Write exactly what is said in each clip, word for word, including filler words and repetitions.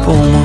pour moi.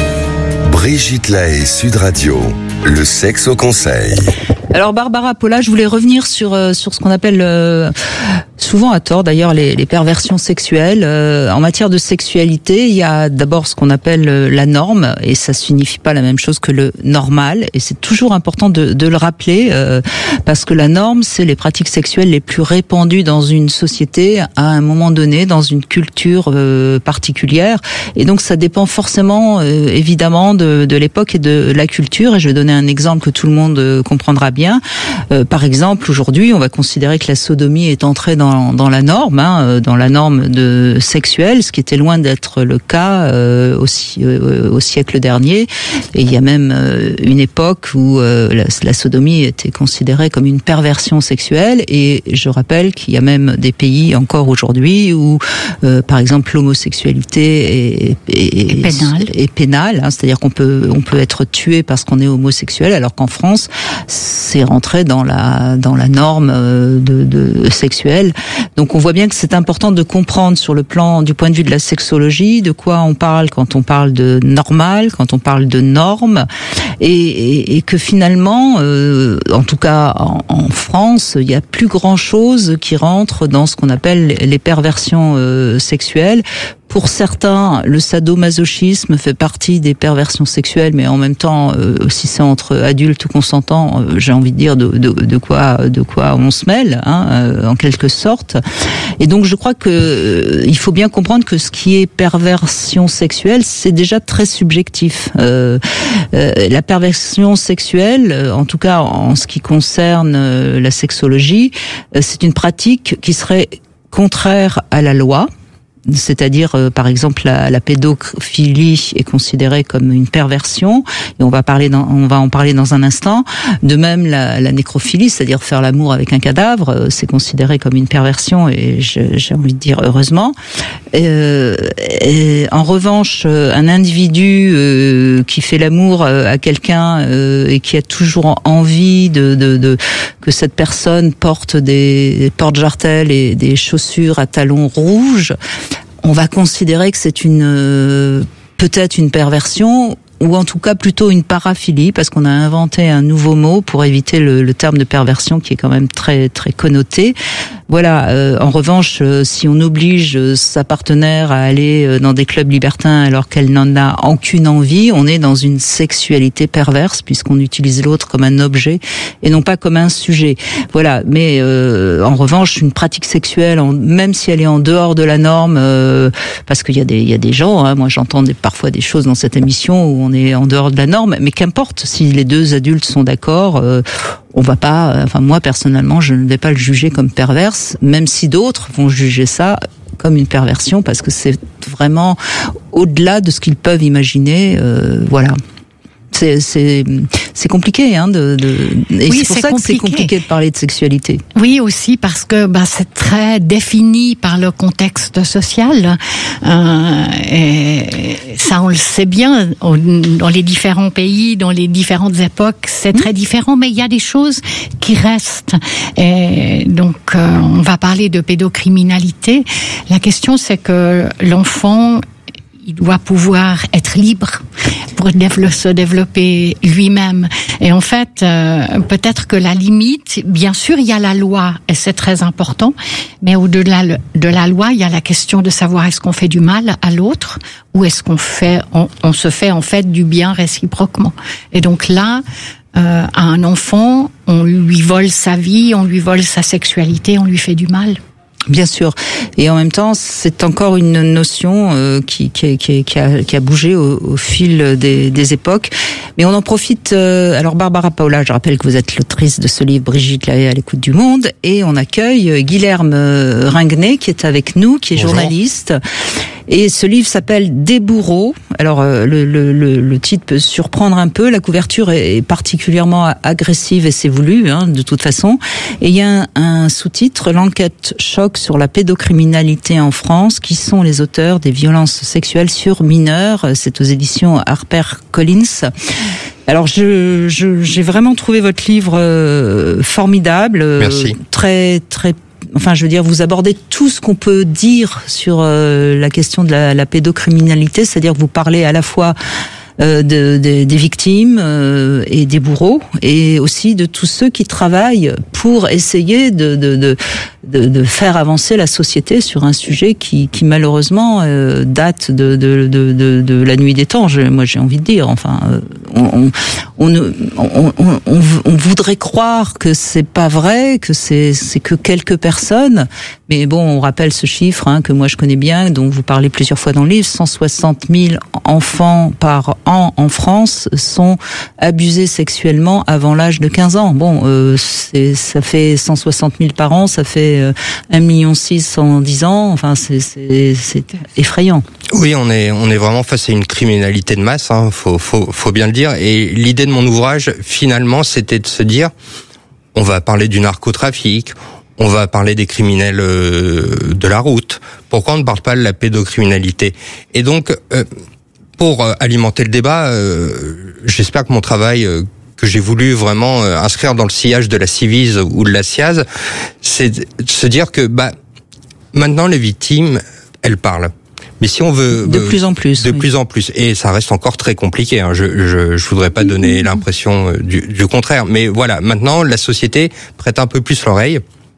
Brigitte Lahaie, Sud Radio, le sexe au conseil. Alors Barbara Paula, je voulais revenir sur euh, sur ce qu'on appelle euh, souvent à tort d'ailleurs les, les perversions sexuelles. Euh, en matière de sexualité, il y a d'abord ce qu'on appelle euh, la norme, et ça signifie pas la même chose que le normal, et c'est toujours important de, de le rappeler euh, parce que la norme, c'est les pratiques sexuelles les plus répandues dans une société à un moment donné, dans une culture euh, particulière, et donc ça dépend forcément euh, évidemment de, de l'époque et de la culture. Et je vais donner un exemple que tout le monde euh, comprendra bien. Euh, par exemple, aujourd'hui, on va considérer que la sodomie est entrée dans, dans la norme, hein, dans la norme de sexuelle, ce qui était loin d'être le cas euh, au, euh, au siècle dernier. Et il y a même euh, une époque où euh, la, la sodomie était considérée comme une perversion sexuelle. Et je rappelle qu'il y a même des pays encore aujourd'hui où, euh, par exemple, l'homosexualité est, est, est pénale. Est pénale, hein, c'est-à-dire qu'on peut on peut être tué parce qu'on est homosexuel, alors qu'en France, c'est rentré dans la dans la norme de, de sexuelle. Donc on voit bien que c'est important de comprendre sur le plan du point de vue de la sexologie de quoi on parle quand on parle de normal, quand on parle de norme, et, et, et que finalement, euh, en tout cas en, en France, il y a plus grand chose qui rentre dans ce qu'on appelle les perversions euh, sexuelles. Pour certains, le sadomasochisme fait partie des perversions sexuelles, mais en même temps, euh, si c'est entre adultes ou consentants, euh, j'ai envie de dire de, de, de quoi, de quoi on se mêle, hein, euh, en quelque sorte. Et donc, je crois que euh, il faut bien comprendre que ce qui est perversion sexuelle, c'est déjà très subjectif. Euh, euh, la perversion sexuelle, en tout cas en ce qui concerne euh, la sexologie, euh, c'est une pratique qui serait contraire à la loi. C'est-à-dire, euh, par exemple, la, la pédophilie est considérée comme une perversion, et on va parler, dans, on va en parler dans un instant. De même, la, la nécrophilie, c'est-à-dire faire l'amour avec un cadavre, euh, c'est considéré comme une perversion, et je, j'ai envie de dire heureusement. Euh, et en revanche, un individu euh, qui fait l'amour à quelqu'un euh, et qui a toujours envie de, de, de que cette personne porte des porte-jartelles et des chaussures à talons rouges, on va considérer que c'est une euh, peut-être une perversion, ou en tout cas plutôt une paraphilie, parce qu'on a inventé un nouveau mot pour éviter le, le terme de perversion qui est quand même très très connoté. Voilà. Euh, en revanche, euh, si on oblige euh, sa partenaire à aller euh, dans des clubs libertins alors qu'elle n'en a aucune envie, on est dans une sexualité perverse, puisqu'on utilise l'autre comme un objet et non pas comme un sujet. Voilà. Mais euh, en revanche, une pratique sexuelle, en, même si elle est en dehors de la norme, euh, parce qu'il y a des il y a des gens, hein, moi j'entends des, parfois des choses dans cette émission où on est en dehors de la norme, mais qu'importe, si les deux adultes sont d'accord, euh, on va pas, enfin moi personnellement, je ne vais pas le juger comme perverse, même si d'autres vont juger ça comme une perversion, parce que c'est vraiment au-delà de ce qu'ils peuvent imaginer, euh, voilà. C'est, c'est, c'est compliqué, hein, de, de, et oui, c'est pour c'est ça compliqué. que c'est compliqué de parler de sexualité. Oui, aussi, parce que, ben, c'est très défini par le contexte social, euh, et ça, on le sait bien, dans les différents pays, dans les différentes époques, c'est mmh. très différent, mais il y a des choses qui restent. Et donc, euh, on va parler de pédocriminalité. La question, c'est que l'enfant, il doit pouvoir être libre pour se développer lui-même. Et en fait, euh, peut-être que la limite, bien sûr, il y a la loi, et c'est très important, mais au-delà de la loi, il y a la question de savoir est-ce qu'on fait du mal à l'autre, ou est-ce qu'on fait, on, on se fait en fait du bien réciproquement. Et donc là, euh, à un enfant, on lui vole sa vie, on lui vole sa sexualité, on lui fait du mal. Bien sûr, et en même temps, c'est encore une notion euh, qui, qui, qui, qui, a, qui a bougé au, au fil des, des époques. Mais on en profite. Euh, alors Barbara Paula, je rappelle que vous êtes l'autrice de ce livre Brigitte Lahaie à l'écoute du monde, et on accueille Guilherme Ringuenet qui est avec nous, qui est Bonjour. journaliste. Et ce livre s'appelle Des bourreaux. Alors euh, le, le, le, le titre peut surprendre un peu. La couverture est particulièrement agressive et c'est voulu, hein, de toute façon. Et il y a un, un sous-titre, l'enquête choc sur la pédocriminalité en France. Qui sont les auteurs des violences sexuelles sur mineurs? C'est aux éditions HarperCollins. Alors, je, je, j'ai vraiment trouvé votre livre euh, formidable, Merci. très, très enfin, je veux dire, vous abordez tout ce qu'on peut dire sur euh, la question de la, la pédocriminalité, c'est-à-dire que vous parlez à la fois Euh, de, de, des victimes euh, et des bourreaux, et aussi de tous ceux qui travaillent pour essayer de, de, de, de, de faire avancer la société sur un sujet qui, qui malheureusement euh, date de, de, de, de, de la nuit des temps. Je, moi, j'ai envie de dire. Enfin, euh, on, on, on, on, on, on voudrait croire que c'est pas vrai, que c'est, c'est que quelques personnes. Mais bon, on rappelle ce chiffre hein, que moi je connais bien, dont vous parlez plusieurs fois dans le livre. cent soixante mille enfants par an en France sont abusés sexuellement avant l'âge de quinze ans. Bon, euh, c'est, ça fait cent soixante mille par an, ça fait euh, un virgule six million en dix ans. Enfin, c'est, c'est, c'est effrayant. Oui, on est on est vraiment face à une criminalité de masse. Hein, faut faut faut bien le dire. Et l'idée de mon ouvrage, finalement, c'était de se dire, on va parler du narcotrafic. On va parler des criminels euh, de la route. Pourquoi on ne parle pas de la pédocriminalité ? Et donc, euh, pour euh, alimenter le débat, euh, j'espère que mon travail, euh, que j'ai voulu vraiment euh, inscrire dans le sillage de la Civise ou de la SIAZ, c'est de se dire que bah maintenant les victimes, elles parlent. Mais si on veut de plus en plus, de oui. plus en plus, et ça reste encore très compliqué. Hein. Je, je, je voudrais pas donner l'impression du, du contraire, mais voilà. Maintenant, la société prête un peu plus l'oreille.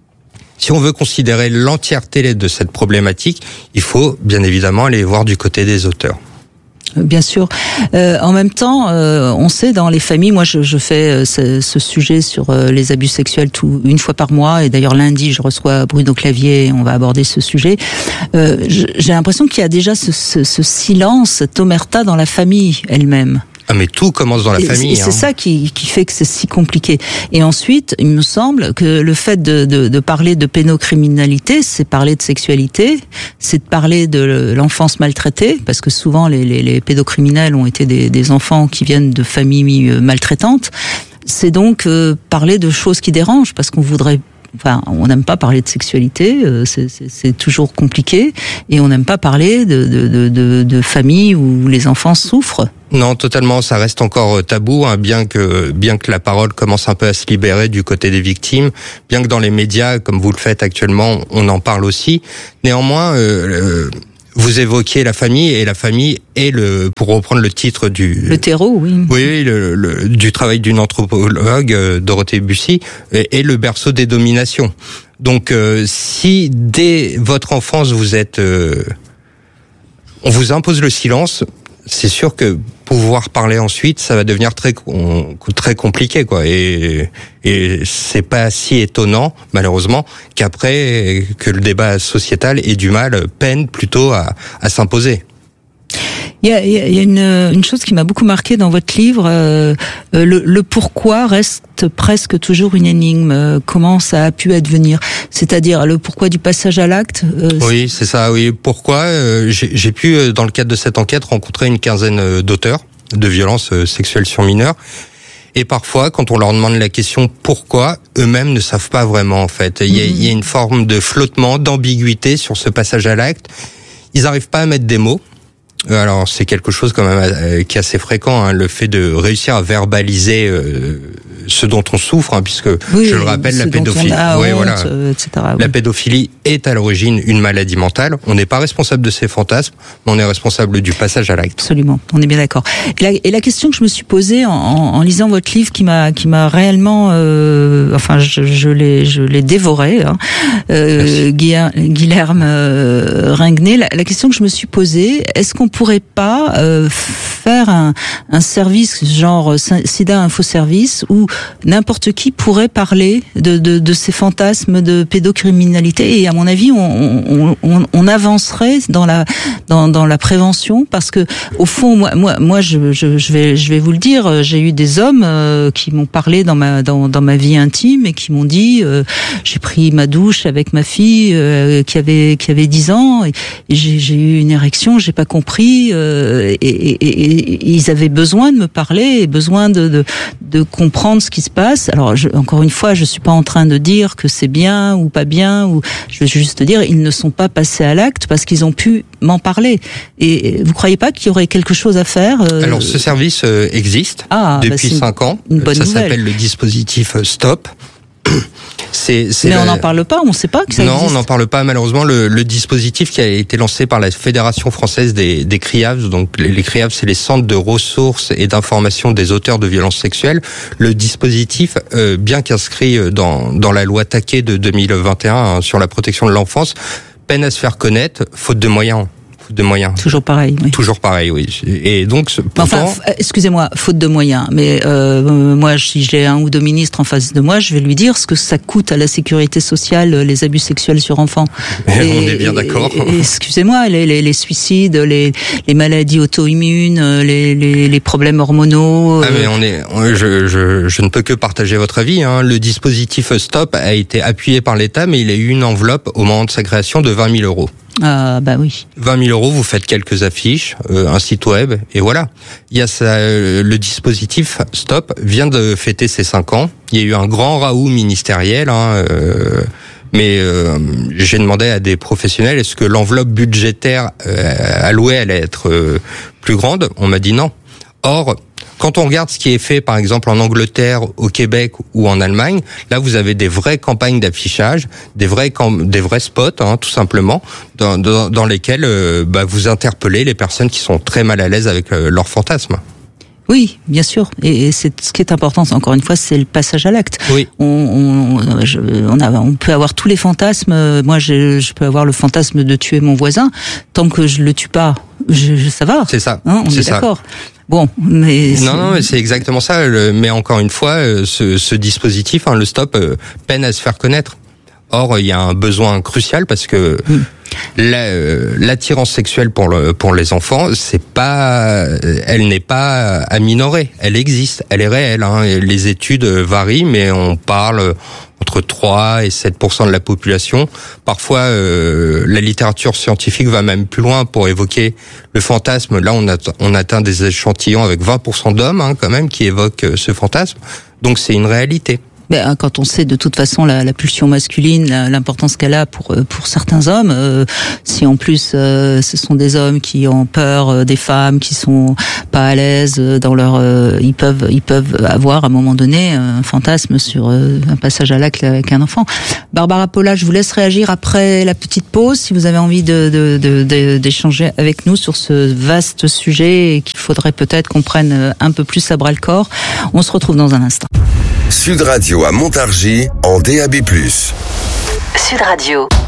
Si on veut considérer l'entièreté de cette problématique, il faut bien évidemment aller voir du côté des auteurs. Bien sûr. Euh, en même temps, euh, on sait dans les familles, moi je, je fais ce, ce sujet sur euh, les abus sexuels tout, une fois par mois, et d'ailleurs lundi je reçois Bruno Clavier et on va aborder ce sujet. Euh, j'ai l'impression qu'il y a déjà ce, ce, ce silence, cette omerta dans la famille elle-même. Ah mais tout commence dans la et famille. Et c'est hein. ça qui, qui fait que c'est si compliqué. Et ensuite, il me semble que le fait de, de, de parler de pédocriminalité, c'est parler de sexualité, c'est de parler de l'enfance maltraitée, parce que souvent les, les, les pédocriminels ont été des, des enfants qui viennent de familles maltraitantes. C'est donc euh, parler de choses qui dérangent, parce qu'on voudrait... Enfin, on n'aime pas parler de sexualité, c'est, c'est, c'est toujours compliqué, et on n'aime pas parler de, de, de, de, de famille où les enfants souffrent. Non, totalement, ça reste encore tabou, hein, bien que bien que la parole commence un peu à se libérer du côté des victimes, bien que dans les médias, comme vous le faites actuellement, on en parle aussi. Néanmoins, euh, vous évoquiez la famille, et la famille est le, pour reprendre le titre du... Le terreau, oui. Oui, le, le, du travail d'une anthropologue, euh, Dorothée Bussy, est, est le berceau des dominations. Donc, euh, si dès votre enfance vous êtes... Euh, on vous impose le silence, c'est sûr que pouvoir parler ensuite, ça va devenir très très compliqué, quoi. Et et c'est pas si étonnant, malheureusement, qu'après que le débat sociétal ait du mal, peine plutôt à, à s'imposer. Il y a, il y a une, une chose qui m'a beaucoup marqué dans votre livre, euh, le, le pourquoi reste presque toujours une énigme. Euh, comment ça a pu advenir ? C'est-à-dire le pourquoi du passage à l'acte. Euh, oui, c'est ça. Oui, pourquoi euh, j'ai, j'ai pu, dans le cadre de cette enquête, rencontrer une quinzaine d'auteurs de violences sexuelles sur mineurs. Et parfois, quand on leur demande la question pourquoi, eux-mêmes ne savent pas vraiment, en fait. Il y a, mmh. il y a une forme de flottement, d'ambiguïté sur ce passage à l'acte. Ils n'arrivent pas à mettre des mots. Alors c'est quelque chose quand même euh, qui est assez fréquent, hein, le fait de réussir à verbaliser euh, ce dont on souffre, hein, puisque oui, je le rappelle, la pédophilie, ouais, honte, voilà. et cetera. La oui. pédophilie est à l'origine une maladie mentale. On n'est pas responsable de ses fantasmes, mais on est responsable du passage à l'acte. Absolument, on est bien d'accord. Et la, et la question que je me suis posée en, en, en lisant votre livre, qui m'a qui m'a réellement, euh, enfin je, je l'ai je l'ai dévoré, hein, euh, Guilherme euh, Ringuet. La, la question que je me suis posée, est-ce qu'on pourrait pas euh, faire un, un service genre SIDA Info Service où n'importe qui pourrait parler de, de, de ces fantasmes de pédocriminalité, et à mon avis on, on, on avancerait dans la dans, dans la prévention, parce que au fond moi moi moi je, je, je vais je vais vous le dire, j'ai eu des hommes euh, qui m'ont parlé dans ma dans, dans ma vie intime et qui m'ont dit euh, j'ai pris ma douche avec ma fille euh, qui avait qui avait dix ans et, et j'ai, j'ai eu une érection, j'ai pas compris euh, et, et, et, et ils avaient besoin de me parler et besoin de de, de comprendre ce qui se passe. Alors je, encore une fois, je suis pas en train de dire que c'est bien ou pas bien, ou je veux juste dire ils ne sont pas passés à l'acte parce qu'ils ont pu m'en parler. Et vous croyez pas qu'il y aurait quelque chose à faire euh... Alors ce service euh, existe ah, depuis bah cinq ans. Une bonne Ça nouvelle. s'appelle le dispositif Stop. C'est, c'est Mais le... on n'en parle pas, on ne sait pas que ça non, existe. Non, on n'en parle pas. Malheureusement, le, le dispositif qui a été lancé par la Fédération française des, des C R I A V, donc les, les C R I A V, c'est les centres de ressources et d'information des auteurs de violences sexuelles. Le dispositif, euh, bien qu'inscrit dans, dans la loi Taquet de deux mille vingt et un hein, sur la protection de l'enfance, peine à se faire connaître, faute de moyens. De moyens. Toujours pareil, oui. Toujours pareil, oui. Et donc, pourtant... Enfin, f- excusez-moi, faute de moyens. Mais euh, moi, si j'ai un ou deux ministres en face de moi, je vais lui dire ce que ça coûte à la sécurité sociale, les abus sexuels sur enfants. Et, et, on est bien d'accord. Et, et, excusez-moi, les, les, les suicides, les, les maladies auto-immunes, les, les, les problèmes hormonaux. Ah mais on est, je, je, je ne peux que partager votre avis. Hein. Le dispositif Stop a été appuyé par l'État, mais il a eu une enveloppe au moment de sa création de vingt mille euros. Ah bah oui. vingt mille euros, vous faites quelques affiches, euh, un site web, et voilà. Il y a ça, euh, le dispositif Stop vient de fêter ses cinq ans. Il y a eu un grand raout ministériel, hein, euh, mais euh, j'ai demandé à des professionnels est-ce que l'enveloppe budgétaire euh, allouée allait être euh, plus grande. On m'a dit non. Or, quand on regarde ce qui est fait, par exemple, en Angleterre, au Québec ou en Allemagne, là, vous avez des vraies campagnes d'affichage, des vrais camp- des vrais spots, hein, tout simplement, dans, dans, dans lesquels euh, bah, vous interpellez les personnes qui sont très mal à l'aise avec euh, leurs fantasmes. Oui, bien sûr. Et, et c'est ce qui est important. Encore une fois, c'est le passage à l'acte. Oui. On, on, je, on, a, on peut avoir tous les fantasmes. Moi, je, je peux avoir le fantasme de tuer mon voisin. Tant que je le tue pas, je, je, ça va. C'est ça. Hein, on c'est est ça. d'accord. Bon, mais non, non, mais c'est exactement ça. Le, mais encore une fois, ce, ce dispositif, hein, le Stop, euh, peine à se faire connaître. Or, il y a un besoin crucial parce que mmh. la, euh, l'attirance sexuelle pour le pour les enfants, c'est pas, elle n'est pas à minorer. Elle existe, elle est réelle. Hein. Les études varient, mais on parle entre trois et sept pour cent de la population. Parfois, euh, la littérature scientifique va même plus loin pour évoquer le fantasme. Là, on, a, on atteint des échantillons avec vingt pour cent d'hommes hein, quand même qui évoquent ce fantasme. Donc, c'est une réalité. Ben, quand on sait de toute façon la, la pulsion masculine, la, l'importance qu'elle a pour pour certains hommes, euh, si en plus euh, ce sont des hommes qui ont peur euh, des femmes, qui sont pas à l'aise dans leur, euh, ils peuvent ils peuvent avoir à un moment donné un fantasme sur euh, un passage à l'acte avec un enfant. Barbara Polla, je vous laisse réagir après la petite pause si vous avez envie de, de, de, de d'échanger avec nous sur ce vaste sujet et qu'il faudrait peut-être qu'on prenne un peu plus à bras le corps. On se retrouve dans un instant. Sud Radio à Montargis en D A B plus. Sud Radio.